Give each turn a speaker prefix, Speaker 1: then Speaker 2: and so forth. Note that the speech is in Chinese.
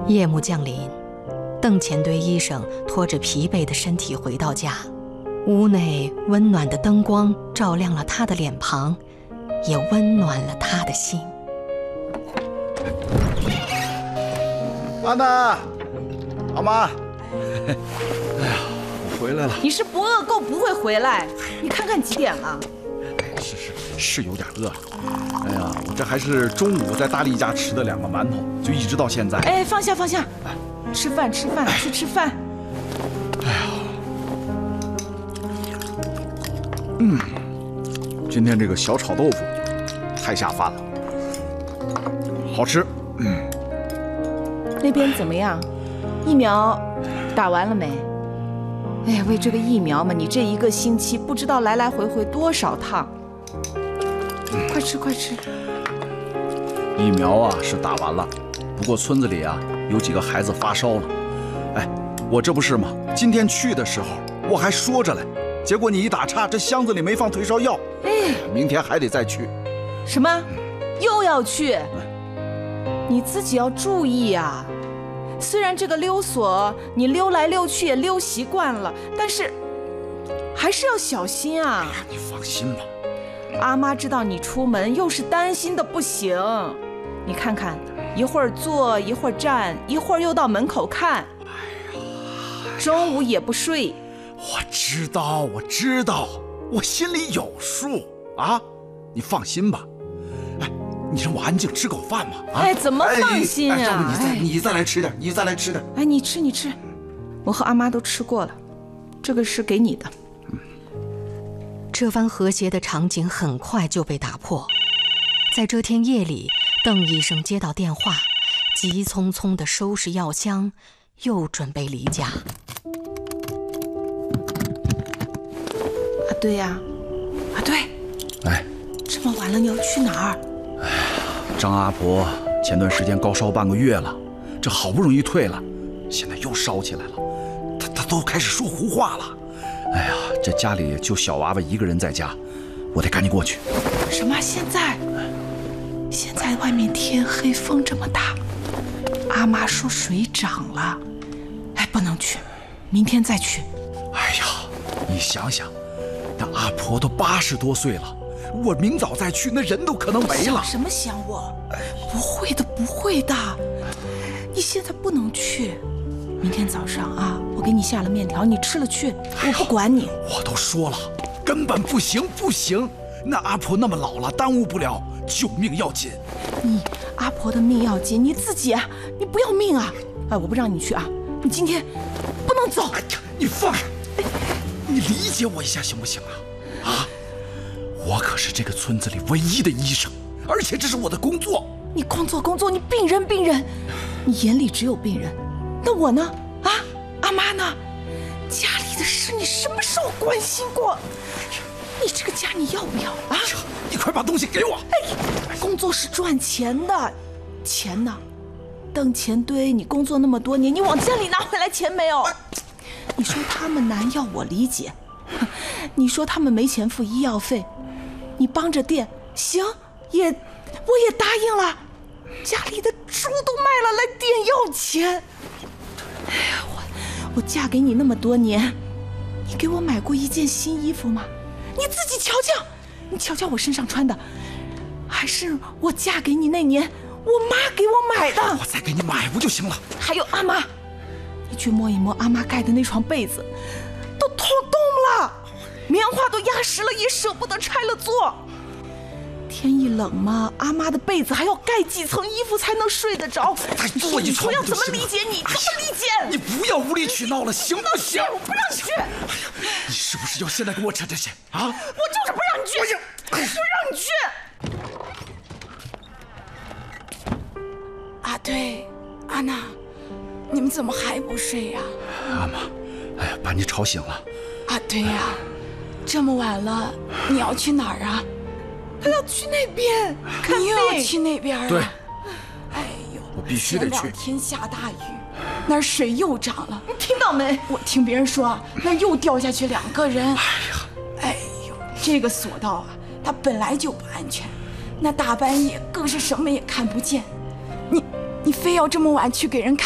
Speaker 1: 夜幕降临，邓前堆医生拖着疲惫的身体回到家，屋内温暖的灯光照亮了他的脸庞，也温暖了他的心。
Speaker 2: 安娜，阿妈，哎呀，我回来了。
Speaker 3: 你是不饿够不会回来，你看看几点了？
Speaker 2: 是有点饿。哎呀，我这还是中午在大力家吃的2个馒头，就一直到现在。
Speaker 3: 哎，放下，吃饭，去吃饭。
Speaker 2: 哎呀，今天这个小炒豆腐太下饭了，好吃。
Speaker 3: 那边怎么样？疫苗打完了没？哎呀，为这个疫苗嘛，你这1个星期不知道来来回回多少趟。快吃！
Speaker 2: 疫苗啊是打完了，不过村子里啊有几个孩子发烧了。哎，我这不是吗？今天去的时候我还说着嘞，结果你一打岔，这箱子里没放退烧药。哎，明天还得再去。
Speaker 3: 什么？又要去？你自己要注意啊！虽然这个溜索你溜来溜去也溜习惯了，但是还是要小心啊！
Speaker 2: 哎呀，你放心吧。
Speaker 3: 阿妈知道你出门，又是担心的不行。你看看，一会儿坐，一会儿站，一会儿又到门口看。哎呀，中午也不睡。
Speaker 2: 我知道，我心里有数啊！你放心吧。哎，你让我安静吃口饭嘛！啊，
Speaker 3: 哎，怎么放心啊？
Speaker 2: 要不你再来吃点，
Speaker 3: 哎，你吃，我和阿妈都吃过了，这个是给你的。
Speaker 1: 这番和谐的场景很快就被打破。在这天夜里，邓医生接到电话，急匆匆地收拾药箱，又准备离家。
Speaker 3: 对呀，对。
Speaker 2: 哎，
Speaker 3: 这么晚了，你要去哪儿？
Speaker 2: 哎呀，张阿婆前段时间高烧半个月了，这好不容易退了，现在又烧起来了，她都开始说胡话了。哎呀，这家里就小娃娃一个人在家，我得赶紧过去。
Speaker 3: 什么？现在外面天黑，风这么大，阿妈说水涨了，哎，不能去，明天再去。
Speaker 2: 哎呀，你想想，那阿婆都80多岁了，我明早再去，那人都可能没了。
Speaker 3: 想什么想我？不会的，你现在不能去。明天早上啊，我给你下了面条，你吃了去，我不管你。
Speaker 2: 我都说了，根本不行。那阿婆那么老了，耽误不了，救命要紧。
Speaker 3: 你阿婆的命要紧，你自己啊，你不要命啊！哎，我不让你去啊，你今天不能走。
Speaker 2: 哎呀，你放开，你理解我一下行不行啊？啊，我可是这个村子里唯一的医生，而且这是我的工作。
Speaker 3: 你工作，你病人，你眼里只有病人。那我呢？啊，阿妈呢？家里的事你什么时候关心过？你这个家你要不要啊？
Speaker 2: 你快把东西给我！
Speaker 3: 哎，工作是赚钱的，钱呢？邓前堆，你工作那么多年，你往家里拿回来钱没有？你说他们难要我理解，你说他们没钱付医药费，你帮着垫，行，我也答应了。家里的猪都卖了来垫要钱。哎呀，我嫁给你那么多年，你给我买过一件新衣服吗？你自己瞧瞧，你瞧瞧我身上穿的，还是我嫁给你那年我妈给我买的。
Speaker 2: 我再给你买不就行了？
Speaker 3: 还有阿妈，你去摸一摸阿妈盖的那床被子，都透洞了，棉花都压实了，也舍不得拆了做。天一冷嘛，阿妈的被子还要盖几层衣服才能睡得着。
Speaker 2: 再做一床
Speaker 3: 要怎么理解你？怎么理解？
Speaker 2: 你不要无理取闹了，行不行？
Speaker 3: 我不让你去。哎
Speaker 2: 呀，你是不是要现在跟我扯这些啊？
Speaker 3: 我就是不让你去，不让你去。
Speaker 4: 啊，对，安娜，你们怎么还不睡呀？
Speaker 2: 阿妈，哎呀，把你吵醒了。
Speaker 4: 啊，对呀，这么晚了，你要去哪儿啊？
Speaker 3: 他要去那边看病。
Speaker 4: 你又要去那边啊？
Speaker 2: 对。
Speaker 4: 哎呦，
Speaker 2: 我必须得去。
Speaker 4: 前2天下大雨，那儿水又涨了。
Speaker 3: 你听到没？
Speaker 4: 我听别人说，那儿又掉下去2个人。
Speaker 2: 哎呀，
Speaker 4: 哎呦，这个索道啊，它本来就不安全，那大半夜更是什么也看不见。你非要这么晚去给人看